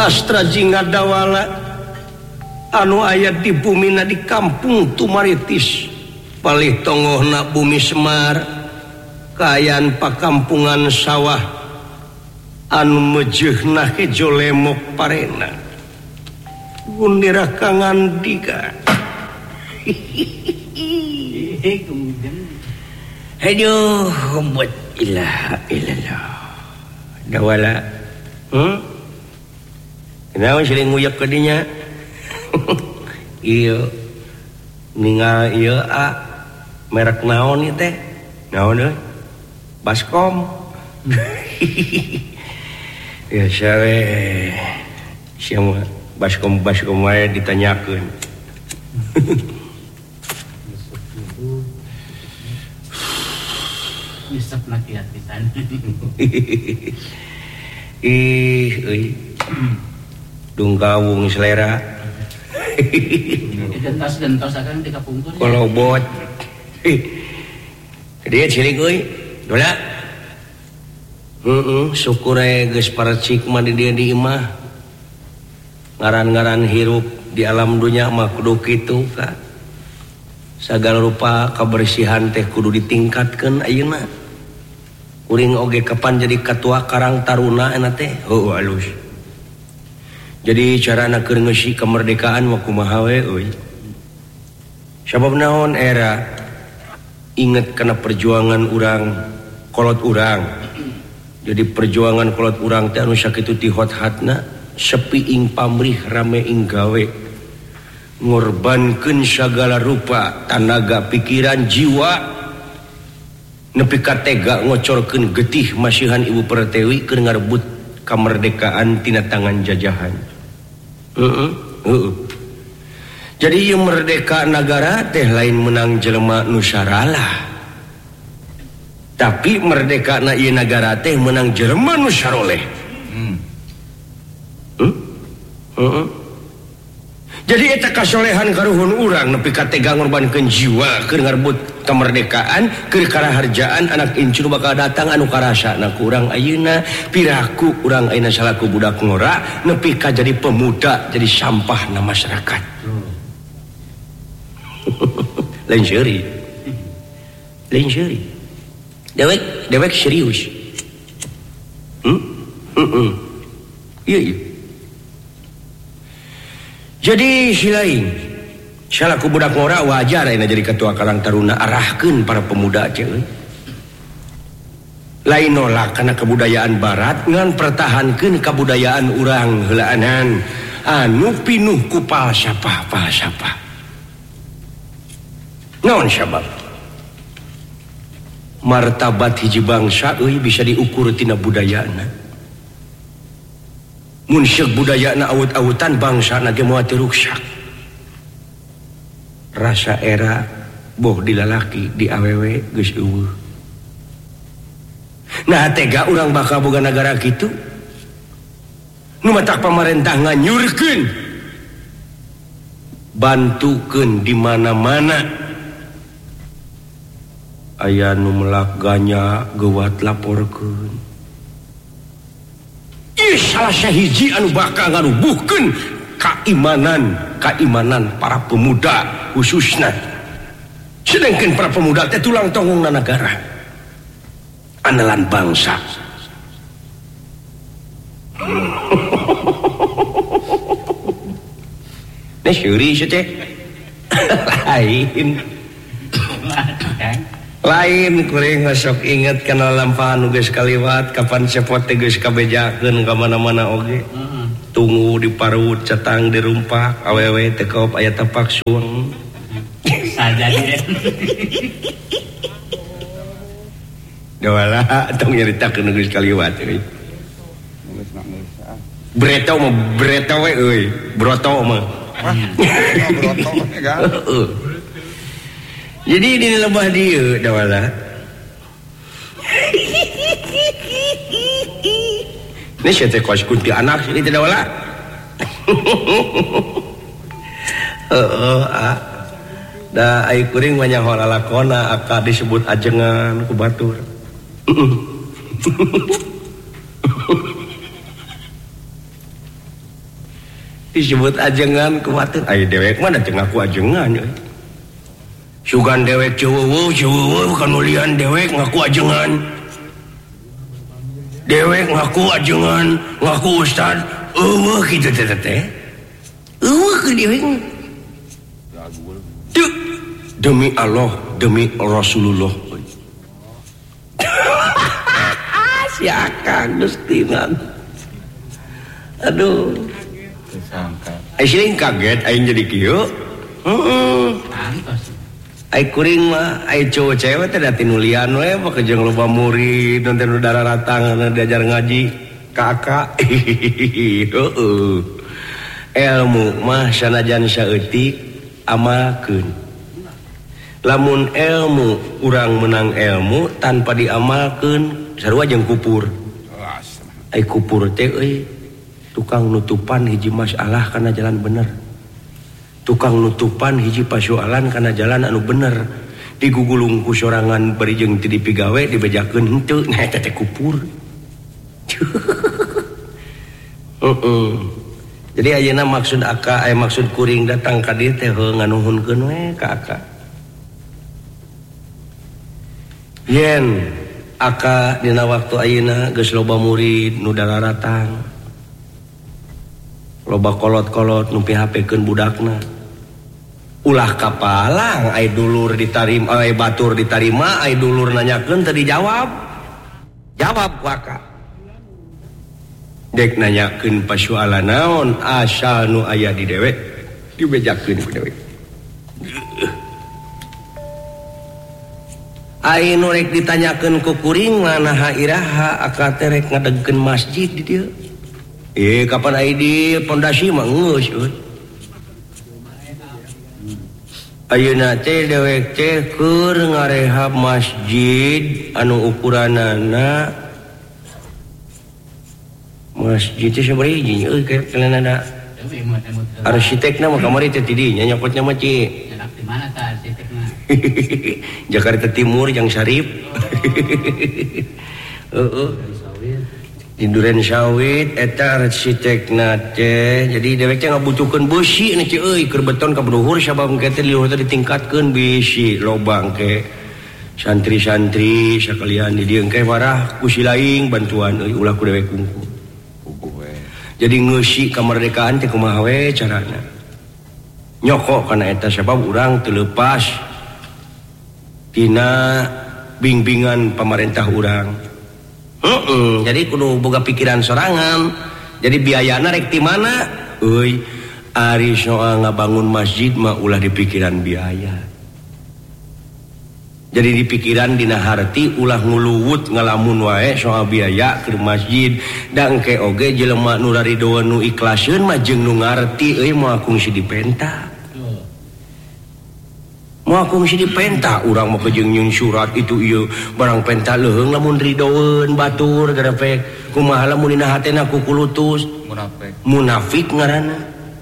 sastra jingga dawala anu ayat di bumina di kampung Tumaritis palih tongohna bumi Semar kaayaan pakampungan sawah anu mejehna hejo lemok parena gundira kangan diga aduh buat ilaha illallah dawala kenapa sering nguyak ke dinya iya ningal iya merek naon itu teh naon Baskom ya siapa Baskom aja ditanyakan nyesep nakiat pisan dungkawung selera gentos akan dikapungkur kalau bot dia cilik euy dola syukur geus paracik mah di dieu di imah ngaran-ngaran hirup di alam dunya mah kudu kitu ka sagala rupa kebersihan teh kudu ditingkatkeun ayeuna uring oge kapan jadi ketua Karang Taruna eta teh heuh alus jadi carana keur ngeusi kemerdekaan mah kumaha we euy sabab naon era inget kana perjuangan urang kolot urang jadi perjuangan kolot urang teh anu sakitu ti hot-hatna sepi ing pamrih rame ing gawe ngorbankeun sagala rupa tanaga pikiran jiwa nepi ka tega ngocorkeun getih masihan Ibu Pertiwi keur ngarebut kamerdekaan tina tangan jajahan. Jadi ieu merdeka negara teh lain menang jelema nu saralah. Tapi merdeka na ieu negara teh menang jelema nu saroleh. Jadi eta kasolehan karuhun urang nepi ka tega ngorbankeun jiwa keur ngarebut kemerdekaan keur karaharjaan anak incur bakal datang anu karasana ku urang ayeuna piraku urang ayeuna salaku budak ngora nepi ka jadi pemuda jadi sampah na masyarakat. Lain seuri. Dewek serius. Iya. Jadi silain salaku budak ngora wajar ayeuna jadi ketua Karang Taruna arahkeun para pemuda teh lain nolak kana kebudayaan barat ngan pertahankeun kabudayaan urang heulaanan anu pinuh ku falsafah naon sabab martabat hiji bangsa euy bisa diukur tina budayana mun syek budayana awut-awutan bangsa ge moal teu ruksak rasa era boh di lalaki di awewe geus eueuh nah tega urang bakal boga negara kitu nu matak pamarentah nganyurkeun bantukeun di mana-mana aya nu melak ganya geuwat laporkeun salah sahiji anu bakal ngarubuhkeun keimanan para pemuda khususna sedangkan para pemuda teh tulang tonggongna negara andalan bangsa Nah syuri teh lain kuring sok inget kana lampahan nu geus kaliwat kapan cepot teh geus kabejakeun ka mana-mana oge tunggu di parut catang di rumpak awewe teh kaop aya tapak suang saja dia dawala tong nyaritakeun geus kaliwat euy breto we euy broto mah broto kan jadi di lebah dia dawala ini saya teh kos kunti anak ini tidak dawala da ai kuring banyak hal lakona aka disebut ajengan ku batur disebut ajengan kumaha aya dewek mah da ngaku ajengan euy sugan dewek ceuweuh kanulian dewek ngaku ajengan dewek ngaku ajengan ngaku ustad eueuh kitu teh eueuh ke dewek demi Allah demi Rasulullah si akang Gustina aduh sering kaget aing jadi kieu ai kuring mah ai cowok cewek teh da tinulian we make jeung loba murid nu teh nu dararatang diajar ngaji kakak heueuh ilmu mah sanajan saeutik amalkeun lamun ilmu urang menang ilmu tanpa diamalkeun sarua jeung kupur ai kupur teh euy tukang nutupan hiji masalah kana jalan bener tukang nutupan hiji pasoalan kana jalan anu bener digugulung ku sorangan bari jeung teu dipigawe dibejakeun henteu nya eta teh kupur jadi ayeuna maksud maksud kuring datang ka dieu teh nganuhunkeun we ka aka yen aka dina waktu ayeuna geus loba murid nu dararatang loba kolot-kolot nu PHP-keun budakna ulah kapalang ai dulur ditarima ai batur ditarima ai dulur nanyakeun teu dijawab jawab ku aka dek nanyakeun pasoalan naon asal nu aya di dewek dibejakeun ku dewek ai nu rek ditanyakeun ku kuring manaha iraha aka teh rek ngadegkeun masjid di dieu kapan ai di pondasi mah geus euy ayeuna teh dewek teh keur ngarehab masjid anu ukuranana masjid teh sabari hiji euy kelana arsitekna mah kamari teh tidinya nyokotnya mah ci di mana tah arsitekna Jakarta Timur yang Sarip di Duren Sawit eta arsitekna teh jadi dewek teh ngabutuhkeun besi nih euy keur beton ka luhur sabab engke teh luhur teh ditingkatkeun bisi lobang ke santri-santri sakalian di dieu engke marah ku si laing bantuan euy ulah ku dewek kungku jadi ngeusi kamardekaan teh kumaha we carana nyokok kana eta sabab urang teu leupas tina bimbingan pamarentah urang jadi kudu boga pikiran sorangan jadi biayana rek ti mana euy ari soal ngabangun masjid mah ulah di pikiran biaya jadi di pikiran dina harti ulah nguluwut ngalamun wae soal biaya ke masjid dan engke oge jelema nu raridoan nu ikhlaseun mah jeung nu ngarti euy moal kungsi dipenta mau kungsi dipenta urang mah jeung nyun surat itu ieu barang penta leuheung lamun ridoeun batur garepek kumaha lamun dina hatena kukulutus munafik ngaranna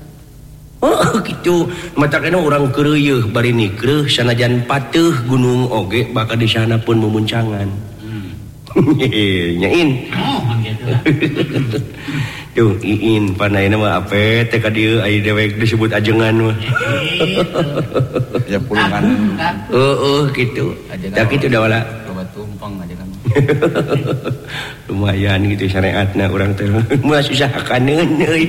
kitu mata kana urang keureuh bari nikreuh sanajan pateuh gunung oge bakal di sana pun memuncangan nyain tuh iin panaina mah ape teh ka dieu ai dewek disebut ajengan mah ya pulungan kitu da kitu da wala loba tumpang ajengan lumayan gitu syariatna urang teh mah susah kaneun euy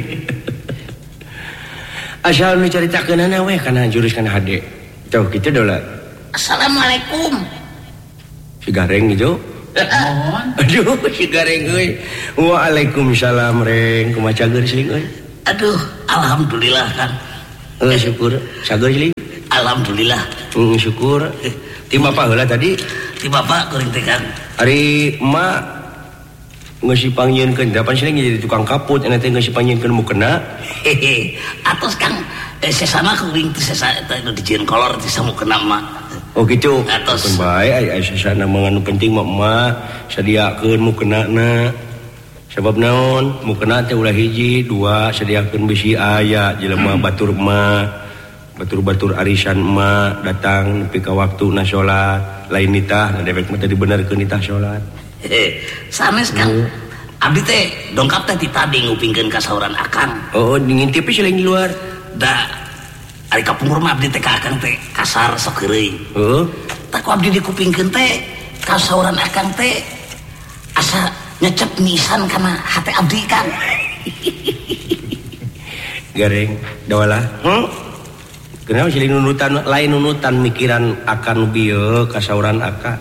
asal nu caritakeunana we kana jurus kana hade tuh kitu da wala assalamualaikum si gareng gitu aduh si gareng euy waalaikumsalam reng kumaha cager sing euy aduh alhamdulillah kan syukur cager sing alhamdulillah syukur ti bapak heula tadi ti bapak kuring teh kan ari emak geus dipanggieunkeun dapan sih jadi tukang kaput ena teh geus dipanggieunkeun mukena atos kang sesama kuring teh sesa eta nu dijieun kolor teh samukena mah oh gitu atos bae ai sesana manganu penting mah emak sadiakeun mukenana sabab naon mukena teh ulah hiji dua sadiakeun bisi aya jelema batur emak batur-batur arisan emak datang nepi ka waktuna salat lain nitah dewek mah teh dibenerkeun nitah salat sanes kan abdi teh dongkap teh ti tadi ngupingkeun ka sahuran akang. Oh, ngintip selain di luar. Da ari kapungkur mah abdi teh ka akang teh kasar sok heureuy. Heeh. Tak ku abdi dikupingkeun teh ka sahuran akang teh asa nyecep nisan kana hate abdi kan. Gareng, dawalah. Kenapa sih nunutan lain nunutan mikiran akan bieu ka sahuran aka.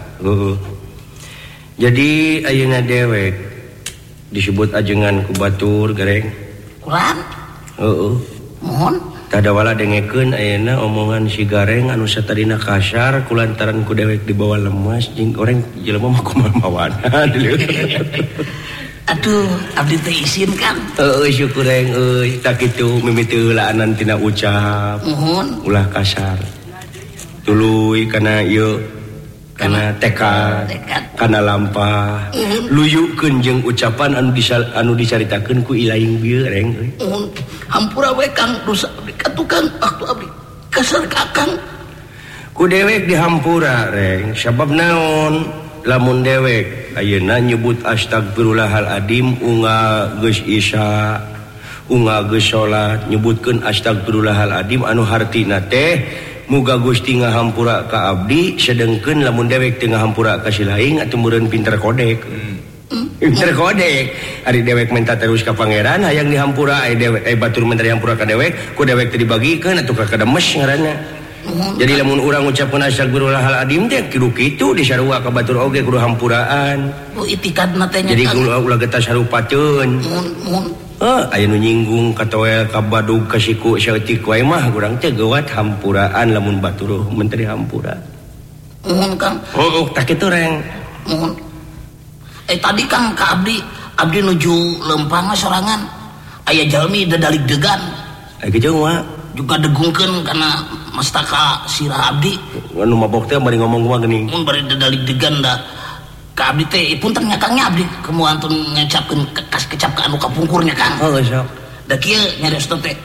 Jadi ayeuna dewek disebut ajengan ku batur gareng. Kurang? Mohon. Tadawala dengekeun ayeuna omongan si gareng anu satadina kasar kulantaran ku dewek dibawa lemas jeung orang jelema mah kumaha dulu. Aduh, abdi teh isin kan. Syukur yang tak kitu mimiti heulaanan tina ucap. Mohon. Ulah kasar. Tuluy kana ieu kana tekad, kana lampah. Luyukeun jeung ucapan anu dicaritakeun ku ilaing bieu reng euy. Mohon. Hampura we Kang dosa abdi ka tukang waktu abdi kasar ka Kang. Ku dewek dihampura reng sabab naon? Lamun dewek ayeuna nyebut astagfirullahaladzim unga geus isya unga geus salat nyebutkeun astagfirullahaladzim anu hartina teh muga Gusti ngahampura ka abdi sedengkeun lamun dewek teu ngahampura ka si laing atuh meureun pinter kodek. Pinter kodek ari dewek minta terus ka pangeran hayang dihampura dewek batur minta dihampura ka dewek ku dewek teu dibagikeun atuh ka kademes ngaranna. Jadi lamun urang ngucapkeun astagfirullahaladzim teh kitu kitu disarua ka batur oge kudu hampuraan. Oh itikadna teh nya. Jadi ulah getah sarupateun. Mun. Aya nu nyinggung ka toel ka badug ka siku saeutik wae mah urang teh geuat hampuraan lamun batur menteri hampura. Mun Kang. Tak kitu reng. Mun. Tadi Kang ka abdi nuju lempang sorangan. Aya jalmi dadalik degan. Kitu mah juga degungkeun kana mastaka sirah abdi anu mabok teh bari ngomong kumaha geuning mun bari dadalik degan da ka abdi teh punten nya Kangnya abdi kemu antun ngecapkeun kecap ka anu kapungkurnya Kang. Sok. Da kieu nyarios teh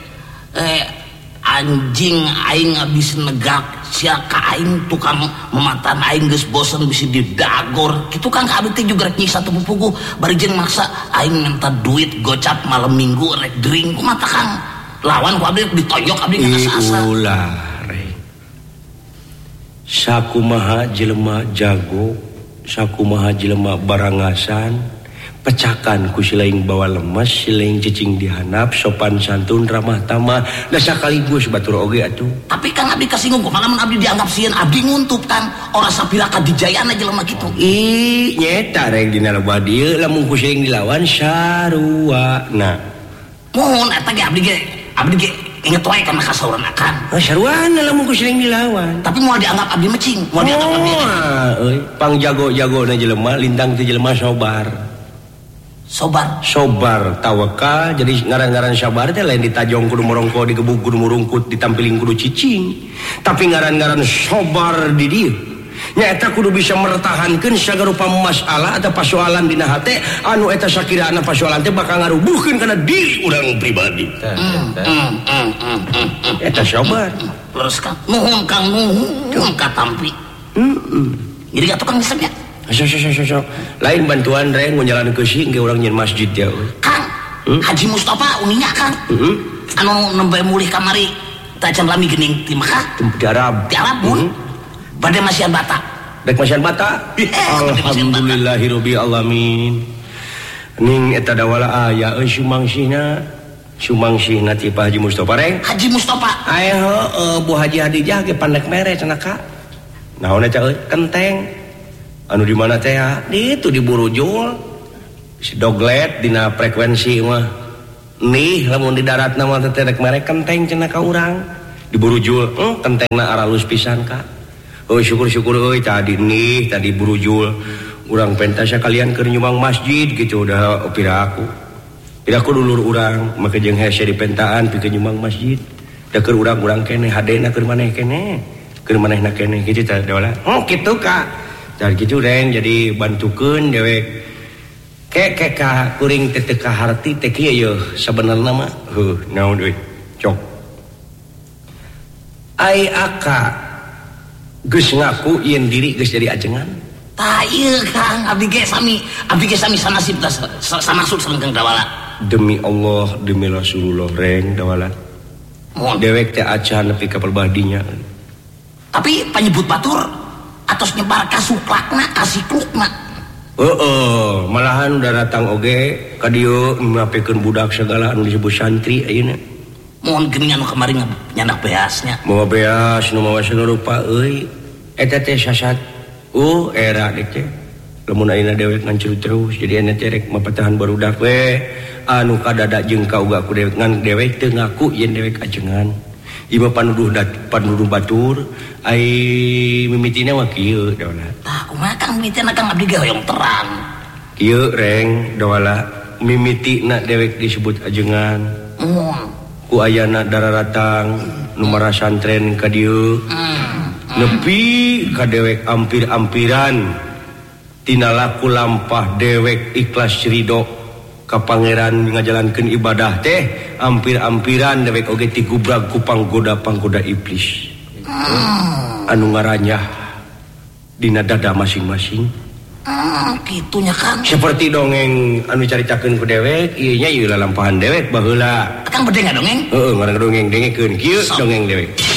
anjing aing abis negak sia ka aing tukang mematan aing geus bosen bisi didagor kitu Kang ka abdi teh juga rek nyiksa teu pupugu bari jeung maksa aing minta duit gocap malam minggu rek drink kumaha Kang lawan ku abdi ditonjok abdi ngasa-asa. Ulah rek. Sakumaha jelema jago, sakumaha jelema barangasan, pecakan ku silaing bawa lemas, silaing cicing dihanap, sopan santun ramah tamah, da sakaligus batur oge atuh. Tapi Kang abdi kasinggung kumaha lamun abdi dianggap sieun abdi nguntup Kang, ora sapira kadijayana jelema kitu. Nyeta rek dina lobah dieu lamun ku silaing dilawan sarua. Nah, mohon eta ge abdi ge inget wae kana kasauran akan. Saruana lamun ku silaing dilawan. Tapi moal dianggap abdi mecing, moal dianggap abdi. Euy, pang jago-jagona jelema lintang teh jelema sobar. Sobar tawakal jadi ngaran-ngaran sabar teh lain ditajong kudu morongko digebuk kudu murungkut ditampiling kudu cicing. Tapi ngaran-ngaran sobar di dieu nya eta kudu bisa mertahankeun sagarupa masalah atau persoalan dina hate anu eta sakirana persoalan teh bakal ngarubuhkeun kana diri urang pribadi. Eta sabar. Terus Kang, nuhun Kang nuhun katampi. Jadi ka tukang nisep nya. So. Lain bantuan reng ngunjalan keusi engke urang nyeun masjid ya. Kang, Haji Mustafa uninya Kang. Anu nembe mulih kamari tajan lami geuning ti Mekah. Di Arab. Di Arab pun. Bade masihan bata. Dek masihan bata. Alhamdulillahirabbil alamin. Ning eta dawala aya euy sumangsihna ti Pak Haji Mustafa reng. Haji Mustafa. Aya Bu Haji Hadijah ge pandek mere cenah Kak. Naon eta euy? Kenteng. Anu di mana teh ya? Itu di Burujul. Si doglet dina frekuensi mah. Nih lamun di daratna mah teh rek mere kenteng cenah ka urang. Di Burujul, kentengna aralus pisan Kak. Oh syukur-syukur euy tadi Burujul. Urang pentasnya kalian keur nyumbang masjid gitu udah piraku dulur urang make jeung hese di pentaan pikeun nyumbang masjid. Da keur urang keneh hadena keur maneh keneh. Keur manehna keneh kitu tah dola. Kitu Kak. Tah kitu reng jadi bantukeun dewek. Kek ka kuring teh teu kaharti teh kieu yeuh sabenerna mah. Naon euy? Cok. Ai aka geus ngaku ieun diri geus jadi ajengan. Tah ieu Kang, abdi ge sami sanasib tah sanasud sareng Kang Dawala. Demi Allah, demi Rasulullah reng Dawala. Dewek teh acan nepi ka perbahdinya. Tapi panyebut batur atos nyebar kasuklakna, kasiklukna. Malahan udah datang oge ka dieu ngapekeun budak segala anu disebut santri ayeuna. Mohon geuning anu kamari nyandak beasnya. Moal beas nu mawa rupa euy. Eta teh sasat. Era dek lamun ayeuna dewek ngancur terus jadi ane teh rek mapatahan barudak we anu kadada jeung ka uga ku dewek ngan dewek teu ngaku yen dewek ajengan ieu panuduh batur ai mimitina mah kieu Dawala. Tah kumaha Kang mimitina Kang abdi ge hoyong terang. Kieu reng Dawala mimitina dewek disebut ajengan. Ku ayana dararatang nu mara santren ka dieu. Nepi ka dewek ampir-ampiran tina laku lampah dewek ikhlas ridho ka pangeran ngajalankeun ibadah teh ampir-ampiran dewek oge tigubrag ku panggoda iblis anu ngaranyah dina dada masing-masing. Kitunya Kang. Seperti dongeng anu caritakeun ku dewek ieu nya ieu lalampahan dewek baheula. Kang bede ngadongeng? Heeh, ngarang dongeng dengekeun kieu dongeng dewek.